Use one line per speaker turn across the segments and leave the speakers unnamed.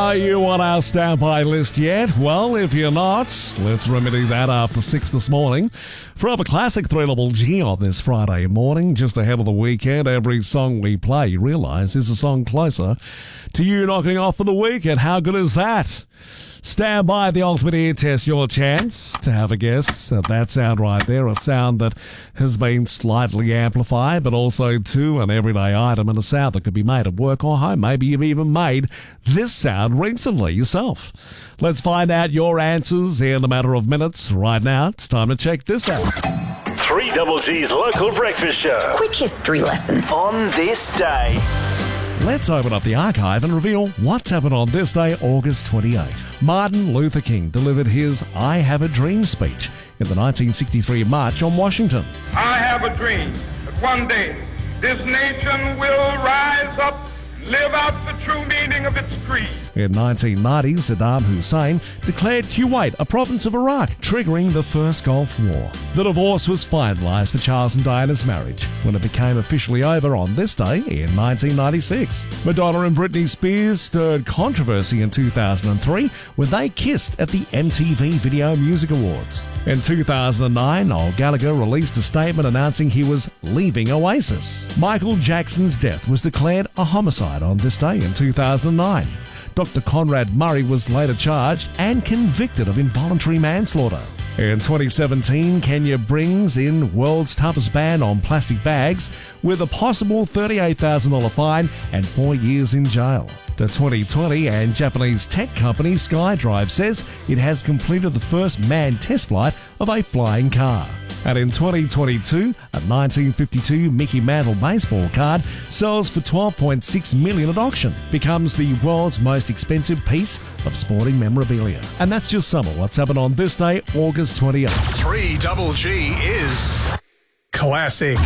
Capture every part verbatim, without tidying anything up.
Are you on our standby list yet? Well, if you're not, let's remedy that after six this morning. Forever Classic three Double G on this Friday morning, just ahead of the weekend. Every song we play, you realise, is a song closer to you knocking off for the weekend. How good is that? Stand by, the ultimate ear test, your chance to have a guess at that sound right there, a sound that has been slightly amplified, but also to an everyday item and a sound that could be made at work or home. Maybe you've even made this sound recently yourself. Let's find out your answers in a matter of minutes. Right now, it's time to check this out.
three Double G's local breakfast show.
Quick history lesson.
On this day.
Let's open up the archive and reveal what's happened on this day, August twenty-eighth. Martin Luther King delivered his I Have a Dream speech in the nineteen sixty-three March on Washington.
I have a dream that one day this nation will rise up, live out the true meaning of its creed.
In nineteen ninety, Saddam Hussein declared Kuwait a province of Iraq, triggering the First Gulf War. The divorce was finalised for Charles and Diana's marriage when it became officially over on this day in nineteen ninety-six. Madonna and Britney Spears stirred controversy in two thousand three when they kissed at the M T V Video Music Awards. In two thousand nine, Noel Gallagher released a statement announcing he was leaving Oasis. Michael Jackson's death was declared a homicide on this day in two thousand nine. Doctor Conrad Murray was later charged and convicted of involuntary manslaughter. In twenty seventeen, Kenya brings in world's toughest ban on plastic bags with a possible thirty-eight thousand dollars fine and four years in jail. To twenty twenty, and Japanese tech company SkyDrive says it has completed the first manned test flight of a flying car. And in twenty twenty-two, a nineteen fifty-two Mickey Mantle baseball card sells for twelve point six million dollars at auction, becomes the world's most expensive piece of sporting memorabilia. And that's just some of what's happened on this day, August twenty-eighth.
three Double G is classic.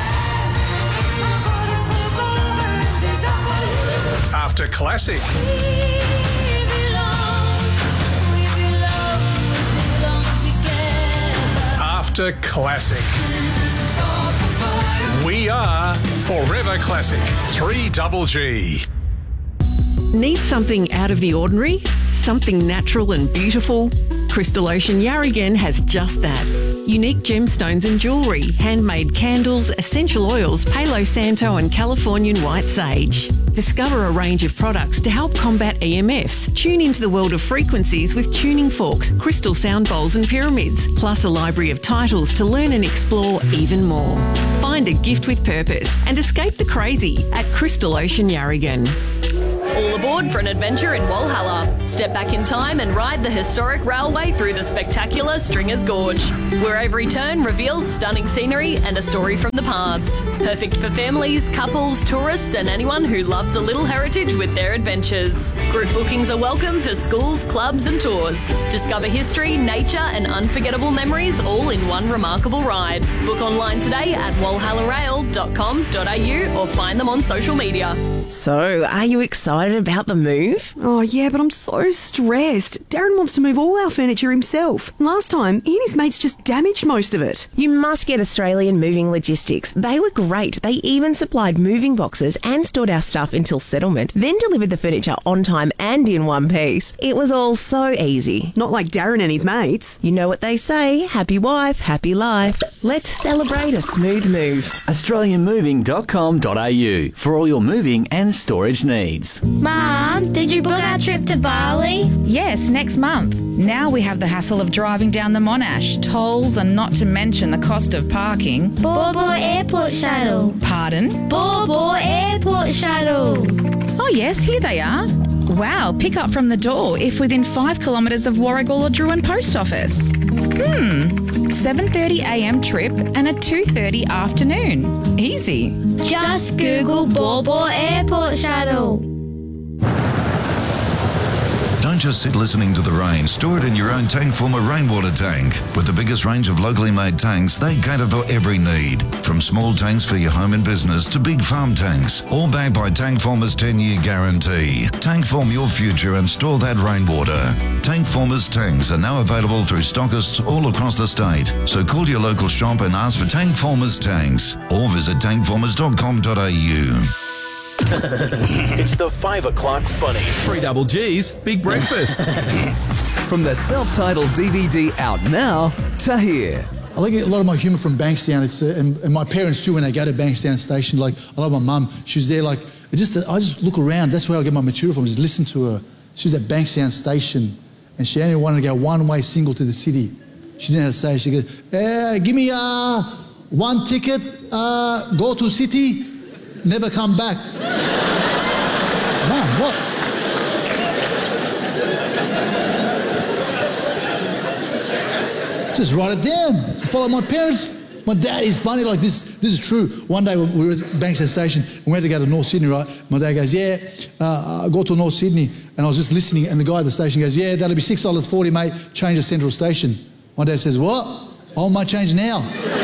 After classic. After classic. We are Forever Classic. three Double G.
Need something out of the ordinary? Something natural and beautiful? Crystal Ocean Yarragon has just that. Unique gemstones and jewellery, handmade candles, essential oils, Palo Santo and Californian white sage. Discover a range of products to help combat E M Fs. Tune into the world of frequencies with tuning forks, crystal sound bowls and pyramids, plus a library of titles to learn and explore even more. Find a gift with purpose and escape the crazy at Crystal Ocean Yarragon.
All aboard for an adventure in Walhalla. Step back in time and ride the historic railway through the spectacular Stringers Gorge, where every turn reveals stunning scenery and a story from the past. Perfect for families, couples, tourists and anyone who loves a little heritage with their adventures. Group bookings are welcome for schools, clubs and tours. Discover history, nature and unforgettable memories all in one remarkable ride. Book online today at walhalla rail dot com dot a u or find them on social media.
So, are you excited about the move?
Oh, yeah, but I'm so stressed. Darren wants to move all our furniture himself. Last time, he and his mates just damaged most of it.
You must get Australian Moving Logistics. They were great. They even supplied moving boxes and stored our stuff until settlement, then delivered the furniture on time and in one piece. It was all so easy.
Not like Darren and his mates.
You know what they say, happy wife, happy life. Let's celebrate a smooth move.
australian moving dot com dot a u for all your moving and storage needs.
Mum, did you book our trip to Bali?
Yes, next month. Now we have the hassle of driving down the Monash, tolls and not to mention the cost of parking.
Baw Baw Airport Shuttle.
Pardon?
Baw Baw Airport Shuttle.
Oh yes, here they are. Wow, pick up from the door if within five kilometres of Warragul or Druin Post Office. Hmm, seven thirty a m trip and a two thirty afternoon. Easy.
Just Google Baw Baw Airport Shuttle.
Don't just sit listening to the rain. Store it in your own Tankformer rainwater tank. With the biggest range of locally made tanks, they cater for every need. From small tanks for your home and business to big farm tanks. All backed by Tankformer's ten-year guarantee. Tankform your future and store that rainwater. Tankformer's tanks are now available through stockists all across the state. So call your local shop and ask for Tankformer's tanks. Or visit tankformers dot com dot a u.
It's the five o'clock funnies.
Three double G's, big breakfast.
From the self-titled D V D out now to here.
I like a lot of my humour from Bankstown. It's uh, and, and my parents too. When they go to Bankstown Station, like I love my mum. She was there. Like it just, I just look around. That's where I get my material from. Just listen to her. She was at Bankstown Station, and she only wanted to go one way single to the city. She didn't know how to say it. She goes, eh, "Give me uh, one ticket. Uh, go to city, never come back." Mum, what? Just write it down. Just follow my parents. My dad is funny like this. This is true. One day we were at Bankstown Station and we had to go to North Sydney, right? My dad goes, yeah, uh, I'll go to North Sydney. And I was just listening and the guy at the station goes, yeah, that'll be six dollars forty, mate. Change to Central Station. My dad says, what? I want my change now.